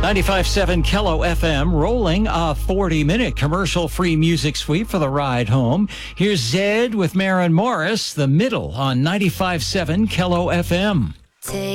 95.7 Kello FM rolling a 40-minute commercial-free music suite for the ride home. Here's Zed with Maren Morris, The Middle on 95.7 Kello FM.